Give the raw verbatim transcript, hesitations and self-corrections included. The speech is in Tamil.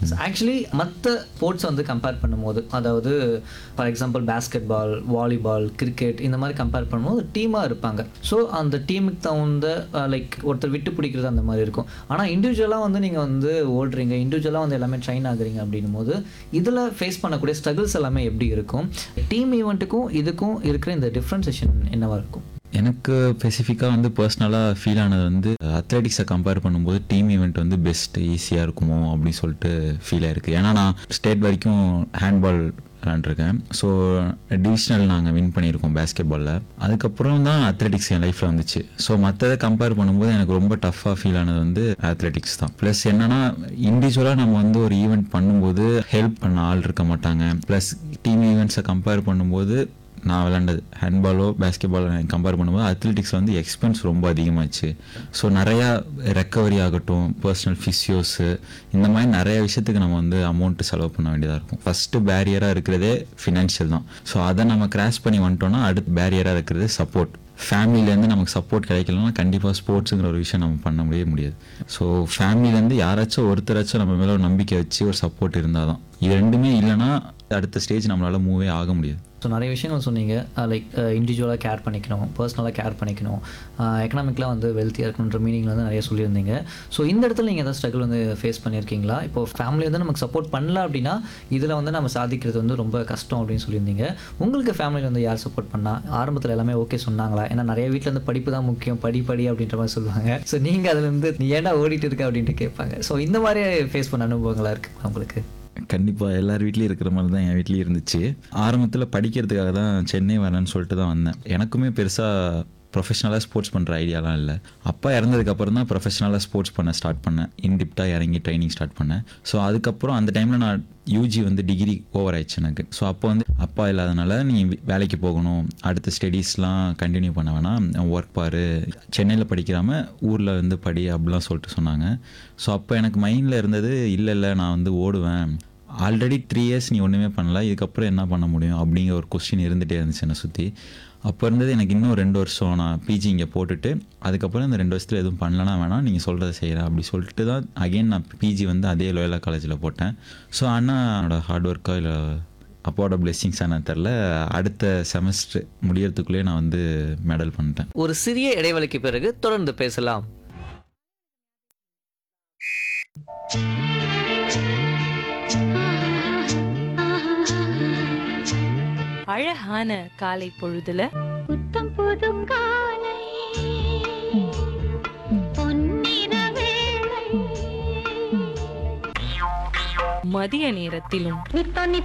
ஆக்சுவலி மற்ற ஸ்போர்ட்ஸ் வந்து கம்பேர் பண்ணும்போது, அதாவது for example basket ball, volleyball, cricket இந்த மாதிரி கம்பேர் பண்ணும்போது டீமாக இருப்பாங்க. ஸோ அந்த டீமுக்கு தகுந்த லைக் ஒருத்தர் விட்டு பிடிக்கிறது அந்த மாதிரி இருக்கும். ஆனால் இண்டிவிஜுவலாக வந்து நீங்கள் வந்து ஓடுறீங்க, இண்டிவிஜுவலாக வந்து எல்லாமே ட்ரெயின் ஆகுறீங்க அப்படின்னும் போது இதில் ஃபேஸ் பண்ணக்கூடிய ஸ்ட்ரகிள்ஸ் எல்லாமே எப்படி இருக்கும்? டீம் ஈவெண்ட்டுக்கும் இதுக்கும் இருக்கிற இந்த டிஃப்ரென்சேஷன் என்னவாக இருக்கும்? எனக்கு ஸ்பெசிஃபிக்காக வந்து பர்சனலாக ஃபீல் ஆனது வந்து அத்லெட்டிக்ஸை கம்பேர் பண்ணும்போது டீம் ஈவெண்ட் வந்து பெஸ்ட் ஈஸியாக இருக்குமோ அப்படின்னு சொல்லிட்டு ஃபீல் ஆயிருக்கு. ஏன்னா நான் ஸ்டேட் வரைக்கும் ஹேண்ட்பால் விளாண்டுருக்கேன். ஸோ டிவிஷனல் நாங்கள் வின் பண்ணியிருக்கோம் பேஸ்கெட் பாலில். அதுக்கப்புறம் தான் அத்லெட்டிக்ஸ் என் லைஃப்பில் வந்துச்சு. ஸோ மற்றதை கம்பேர் பண்ணும்போது எனக்கு ரொம்ப டஃப்பாக ஃபீல் ஆனது வந்து அத்லெட்டிக்ஸ் தான். ப்ளஸ் என்னென்னா இண்டிவிஜுவலாக நம்ம வந்து ஒரு ஈவெண்ட் பண்ணும்போது ஹெல்ப் பண்ண ஆள் இருக்க மாட்டாங்க. ப்ளஸ் டீம் ஈவெண்ட்ஸை கம்பேர் பண்ணும்போது நான் விளாண்டது ஹேண்ட்பாலோ பேஸ்கெட் பாலோ கம்பேர் பண்ணும்போது அத்லெட்டிக்ஸ் வந்து எக்ஸ்பென்ஸ் ரொம்ப அதிகமாச்சு. ஸோ நிறையா ரெக்கவரி ஆகட்டும், பர்சனல் ஃபிசியோஸு, இந்த மாதிரி நிறைய விஷயத்துக்கு நம்ம வந்து அமௌண்ட்டு செலவு பண்ண வேண்டியதாக இருக்கும். ஃபஸ்ட்டு பேரியராக இருக்கிறதே ஃபினான்ஷியல் தான். ஸோ அதை நம்ம கிராஸ் பண்ணி வந்துட்டோம்னா அடுத்து பேரியராக இருக்கிறது சப்போர்ட். ஃபேமிலிலேருந்து நமக்கு சப்போர்ட் கிடைக்கலன்னா கண்டிப்பாக ஸ்போர்ட்ஸுங்கிற ஒரு விஷயம் நம்ம பண்ண முடியவே முடியாது. ஸோ ஃபேமிலிலேருந்து யாராச்சும் ஒருத்தராச்சும் நம்ம மேலே ஒரு நம்பிக்கை வச்சு ஒரு சப்போர்ட் இருந்தால் தான். இது ரெண்டுமே இல்லைன்னா அடுத்த ஸ்டேஜ் நம்மளால் மூவே ஆக முடியாது. ஸோ நிறைய விஷயங்கள் சொன்னீங்க. லைக் இண்டிவிஜுவலாக கேர் பண்ணிக்கணும், பர்சனலாக கேர் பண்ணிக்கணும், எக்கனாமிக்கலாக வந்து வெல்த்தியாக இருக்கணுன்ற மீனிங்கில் வந்து நிறைய சொல்லியிருந்தீங்க. ஸோ இந்த இடத்துல நீங்கள் எதாவது ஸ்ட்ரகிள் வந்து ஃபேஸ் பண்ணியிருக்கீங்களா? இப்போ ஃபேமிலி வந்து நமக்கு சப்போர்ட் பண்ணல அப்படின்னா இதில் வந்து நம்ம சாதிக்கிறது வந்து ரொம்ப கஷ்டம் அப்படின்னு சொல்லியிருந்தீங்க. உங்களுக்கு ஃபேமிலியில் வந்து யார் சப்போர்ட் பண்ணால்? ஆரம்பத்தில் எல்லாமே ஓகே சொன்னாங்களா? ஏன்னா நிறைய வீட்டில் வந்து படிப்பு தான் முக்கியம், படி படி அப்படின்ற மாதிரி சொல்லுவாங்க. ஸோ நீங்கள் அதுலேருந்து நீ ஏன்டா ஓடிட்டு இருக்க அப்படின்ட்டு கேட்பாங்க. ஸோ இந்த மாதிரி ஃபேஸ் பண்ண அனுபவங்களாக இருக்குங்களா உங்களுக்கு? கண்டிப்பாக எல்லார் வீட்லேயும் இருக்கிற மாதிரி தான் என் வீட்லேயும் இருந்துச்சு. ஆரம்பத்தில் படிக்கிறதுக்காக தான் சென்னை வரேன்னு சொல்லிட்டு தான் வந்தேன். எனக்குமே பெருசாக ப்ரொஃபஷனலாக ஸ்போர்ட்ஸ் பண்ணுற ஐடியாலாம் இல்லை. அப்பா இறந்ததுக்கப்புறம் தான் ப்ரொஃபஷனலாக ஸ்போர்ட்ஸ் பண்ண ஸ்டார்ட் பண்ணேன். இன்டிப்டாக இறங்கி ட்ரைனிங் ஸ்டார்ட் பண்ணேன். ஸோ அதுக்கப்புறம் அந்த டைமில் நான் யூஜி வந்து டிகிரி ஓவர் ஆயிடுச்சு எனக்கு. ஸோ அப்போ வந்து அப்பா இல்லாதனால நீ வேலைக்கு போகணும், அடுத்த ஸ்டடீஸ்லாம் கண்டினியூ பண்ண வேணாம், ஒர்க் பாரு, சென்னையில் படிக்கிறாம ஊரில் வந்து படி அப்படிலாம் சொல்லிட்டு சொன்னாங்க. ஸோ அப்போ எனக்கு மைண்டில் இருந்தது இல்லை இல்லை நான் வந்து ஓடுவேன், ஆல்ரெடி த்ரீ இயர்ஸ் நீ ஒன்றுமே பண்ணல, இதுக்கப்புறம் என்ன பண்ண முடியும் அப்படிங்கிற ஒரு கொஸ்டின் இருந்துகிட்டே இருந்துச்சு என்னை சுற்றி. அப்போ இருந்தது எனக்கு இன்னும் ரெண்டு வருஷம் நான் பிஜி இங்கே போட்டுட்டு அதுக்கப்புறம் இந்த ரெண்டு வருஷத்தில் எதுவும் பண்ணலனா வேணாம், நீங்கள் சொல்கிறத செய்கிறேன் அப்படி சொல்லிட்டு தான் அகெயின் நான் பிஜி வந்து அதே லோயலா காலேஜில் போட்டேன். ஸோ ஆனால் என்னோட ஹார்ட் ஒர்க்கோ இல்லை அப்பாவோட பிளெஸிங்ஸ் ஆனால் தெரில, அடுத்த செமஸ்டர் முடியறதுக்குள்ளேயே நான் வந்து மெடல் பண்ணிட்டேன். ஒரு சிறிய இடைவெளிக்கு பிறகு தொடர்ந்து பேசலாம். அழகான காலை பொழுதுல புத்தம் புது காலை பொன்னிற வேளை மதிய நேரத்திலும் நித்தம்